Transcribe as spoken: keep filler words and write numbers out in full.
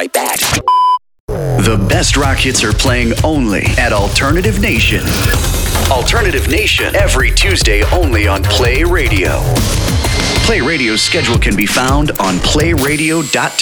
right back. The best rock hits are playing only at Alternative Nation. Alternative Nation, every Tuesday only on Play Radio. Play Radio's schedule can be found on play radio dot